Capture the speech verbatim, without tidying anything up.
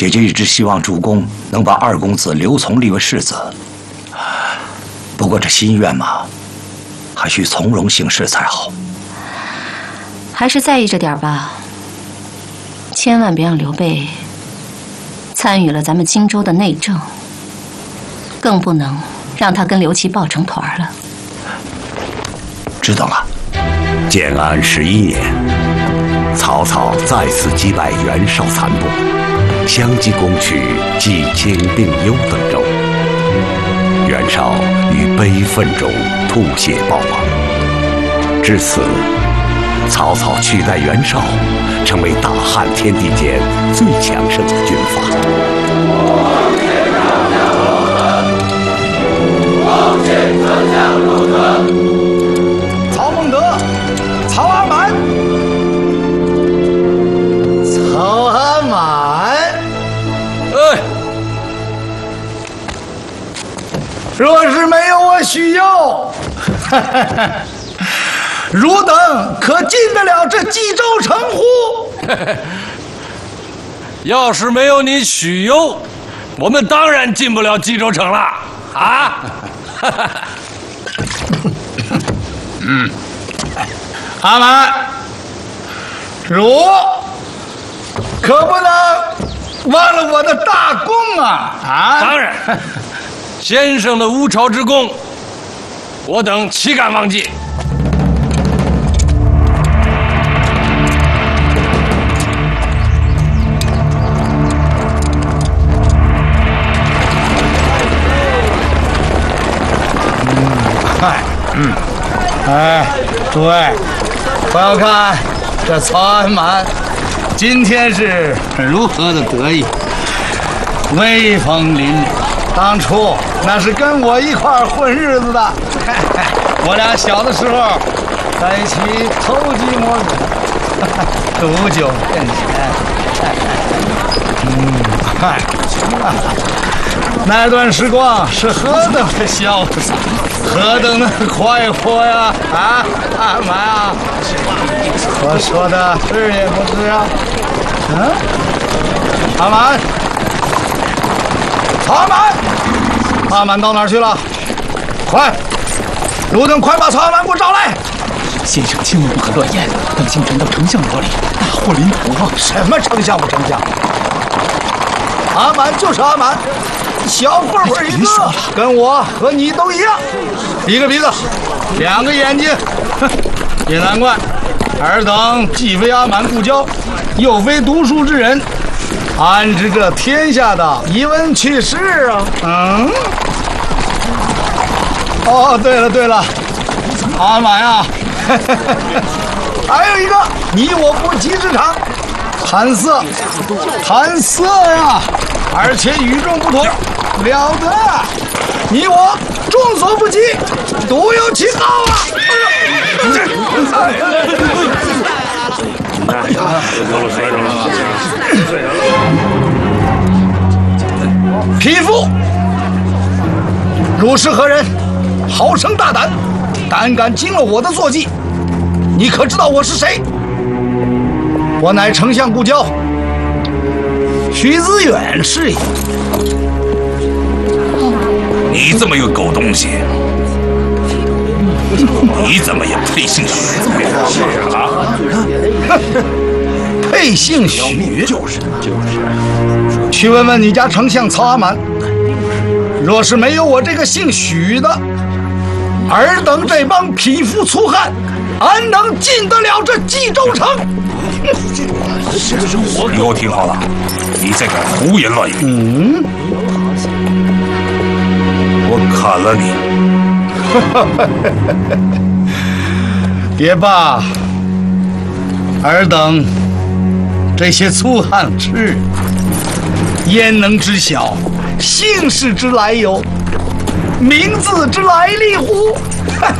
姐姐一直希望主公能把二公子刘琮立为世子，不过这心愿嘛，还需从容行事才好。 还是在意着点吧，千万别让刘备参与了咱们荆州的内政，更不能让他跟刘琦抱成团了。 知道了。 建安十一年，曹操再次击败袁绍残部，相继攻取冀、青、并、幽等州。袁绍于悲愤中吐血暴亡。至此，曹操取代袁绍，成为大汉天地间最强盛的军阀。 曹孟德，曹阿瞒，曹阿瞒， 哎， 若是没有我许攸，汝等可进得了这冀州城乎？ 要是没有你许攸，我们当然进不了冀州城了啊！ 嗯，阿瞒，汝可不能忘了我的大功啊！啊， 当然，先生的乌巢之功，我等岂敢忘记？ 哎，嗯，哎，诸位，快要看这曹阿瞒今天是如何的得意，威风凛凛。当初那是跟我一块儿混日子的，我俩小的时候在一起偷鸡摸狗，赌酒骗钱。嗯，嗨，那段时光是何等的潇洒，何等的快活呀！啊，阿瞒啊，我说的是也不是啊？嗯，阿瞒，曹阿瞒，阿瞒到哪儿去了？快，汝等快把曹阿瞒给我找来！ 先生千万不可乱言，当心传到丞相耳里，大祸临头啊！ 什么丞相不丞相？阿瞒就是阿瞒，小混混一个，跟我和你都一样，一个鼻子，两个眼睛，哼，也难怪。尔等既非阿瞒故交，又非读书之人，安知这天下的一文趣事啊？嗯。哦，对了对了，阿瞒啊，还有一个你我不及之长，贪色，贪色呀！而且与众不同，了得！你我众所不及，独有其好啊！匹夫，汝是何人？好生大胆，胆敢惊了我的坐骑！你可知道我是谁？我乃丞相故交。许知远是也。 你这么一个狗东西，你怎么也配姓许啊？ 配姓许？就是就是。去问问你家丞相曹阿瞒，若是没有我这个姓许的，尔等这帮匹夫粗汉，安能进得了这冀州城？ 你给我听好了，你再敢胡言乱语， 嗯， 我砍了你！也罢，尔等这些粗汉之人，焉能知晓姓氏之来由，名字之来历乎？